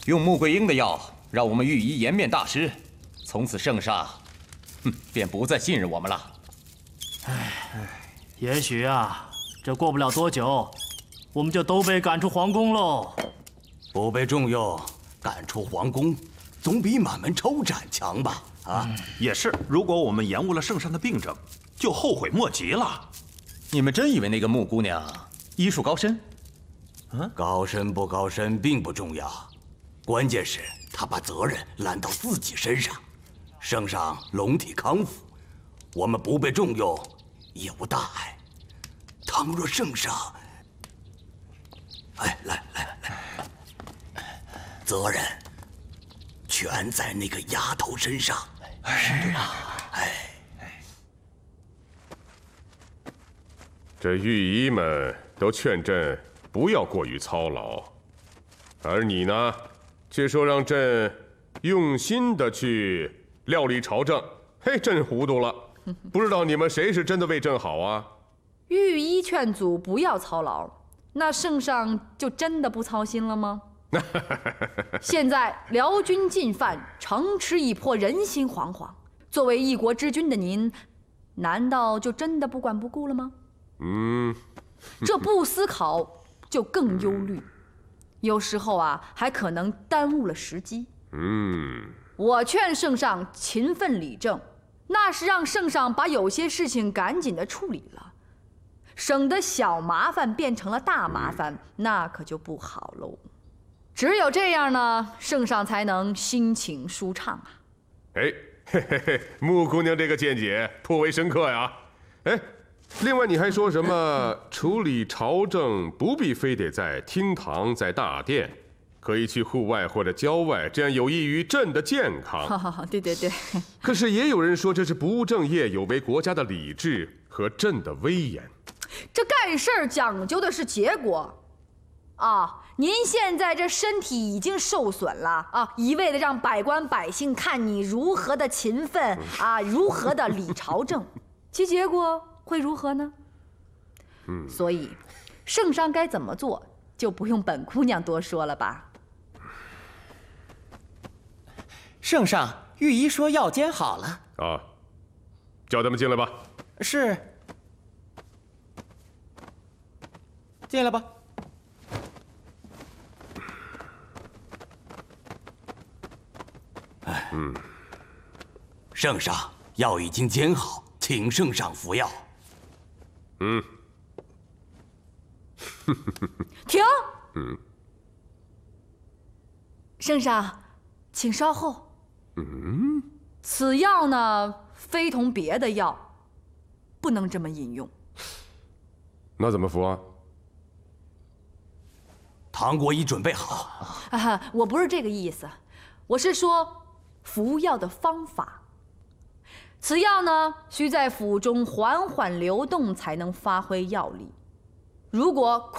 用穆桂英的药让我们御医颜面大失，从此圣上，便不再信任我们了。 也许啊，这过不了多久，我们就都被赶出皇宫喽。 不被重用，赶出皇宫，总比满门抄斩强吧？啊， 也是。如果我们延误了圣上的病症，就后悔莫及了。 你们真以为那个穆姑娘医术高深？ 高深不高深并不重要，关键是她把责任揽到自己身上。圣上龙体康复，我们不被重用也无大碍。倘若圣上，来，责任全在那个丫头身上。是啊， 这御医们都劝朕不要过于操劳，而你呢，却说让朕用心的去料理朝政。嘿，朕糊涂了，不知道你们谁是真的为朕好啊？ 御医劝阻不要操劳，那圣上就真的不操心了吗？现在辽军进犯，城池已破，人心惶惶。作为一国之君的您，难道就真的不管不顾了吗？这不思考就更忧虑，有时候啊，还可能耽误了时机。我劝圣上勤奋理政，那是让圣上把有些事情赶紧的处理了，省得小麻烦变成了大麻烦，那可就不好喽。只有这样呢，圣上才能心情舒畅啊。 穆姑娘这个见解颇为深刻呀。另外你还说什么处理朝政不必非得在厅堂在大殿，可以去户外或者郊外，这样有益于朕的健康。 好，对。 可是也有人说这是不务正业，有违国家的理智和朕的威严。 这干事儿讲究的是结果啊！您现在这身体已经受损了啊，一味的让百官百姓看你如何的勤奋啊，如何的理朝政，其结果会如何呢？所以圣上该怎么做，就不用本姑娘多说了吧。 圣上，御医说药煎好了啊，叫他们进来吧。 是，进来吧。 圣上，药已经煎好，请圣上服药。 停。圣上，请稍后。此药呢，非同别的药，不能这么饮用。 那怎么服啊？ 糖果已准备好。 我不是这个意思，我是说服药的方法。此药呢，需在腹中缓缓流动才能发挥药力。如果